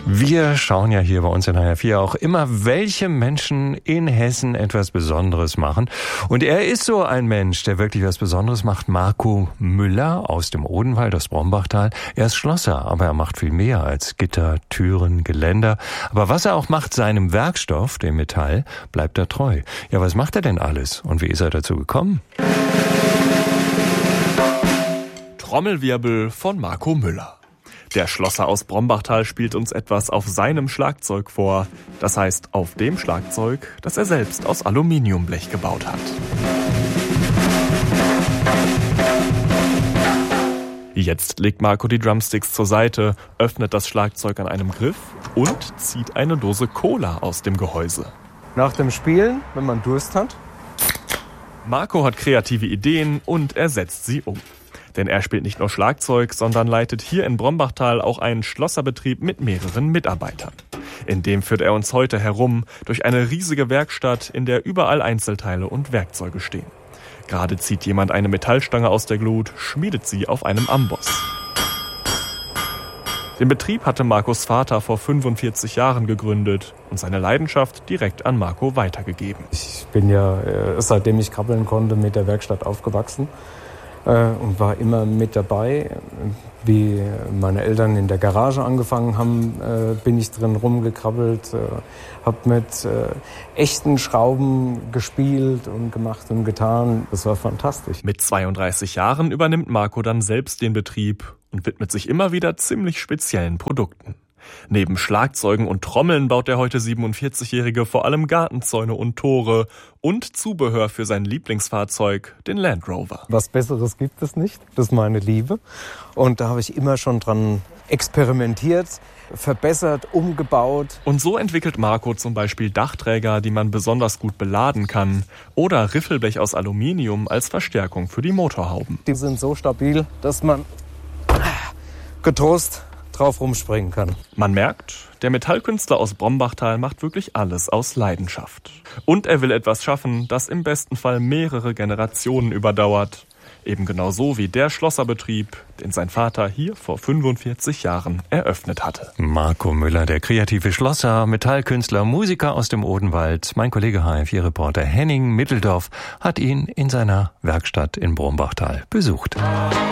Wir schauen ja hier bei uns in HR4 auch immer, welche Menschen in Hessen etwas Besonderes machen. Und er ist so ein Mensch, der wirklich was Besonderes macht. Marco Müller aus dem Odenwald, aus Brombachtal. Er ist Schlosser, aber er macht viel mehr als Gitter, Türen, Geländer. Aber was er auch macht, seinem Werkstoff, dem Metall, bleibt er treu. Ja, was macht er denn alles? Und wie ist er dazu gekommen? Trommelwirbel von Marco Müller. Der Schlosser aus Brombachtal spielt uns etwas auf seinem Schlagzeug vor. Das heißt, auf dem Schlagzeug, das er selbst aus Aluminiumblech gebaut hat. Jetzt legt Marco die Drumsticks zur Seite, öffnet das Schlagzeug an einem Griff und zieht eine Dose Cola aus dem Gehäuse. Nach dem Spielen, wenn man Durst hat. Marco hat kreative Ideen und er setzt sie um. Denn er spielt nicht nur Schlagzeug, sondern leitet hier in Brombachtal auch einen Schlosserbetrieb mit mehreren Mitarbeitern. In dem führt er uns heute herum durch eine riesige Werkstatt, in der überall Einzelteile und Werkzeuge stehen. Gerade zieht jemand eine Metallstange aus der Glut, schmiedet sie auf einem Amboss. Den Betrieb hatte Marcos Vater vor 45 Jahren gegründet und seine Leidenschaft direkt an Marco weitergegeben. Ich bin ja, seitdem ich krabbeln konnte, mit der Werkstatt aufgewachsen. Und war immer mit dabei. Wie meine Eltern in der Garage angefangen haben, bin ich drin rumgekrabbelt, habe mit echten Schrauben gespielt und gemacht und getan. Das war fantastisch. Mit 32 Jahren übernimmt Marco dann selbst den Betrieb und widmet sich immer wieder ziemlich speziellen Produkten. Neben Schlagzeugen und Trommeln baut der heute 47-Jährige vor allem Gartenzäune und Tore und Zubehör für sein Lieblingsfahrzeug, den Land Rover. Was Besseres gibt es nicht, das ist meine Liebe. Und da habe ich immer schon dran experimentiert, verbessert, umgebaut. Und so entwickelt Marco zum Beispiel Dachträger, die man besonders gut beladen kann, oder Riffelblech aus Aluminium als Verstärkung für die Motorhauben. Die sind so stabil, dass man getrost drauf rumspringen kann. Man merkt, der Metallkünstler aus Brombachtal macht wirklich alles aus Leidenschaft. Und er will etwas schaffen, das im besten Fall mehrere Generationen überdauert. Eben genauso wie der Schlosserbetrieb, den sein Vater hier vor 45 Jahren eröffnet hatte. Marco Müller, der kreative Schlosser, Metallkünstler, Musiker aus dem Odenwald. Mein Kollege HR4-Reporter Henning Mitteldorf hat ihn in seiner Werkstatt in Brombachtal besucht.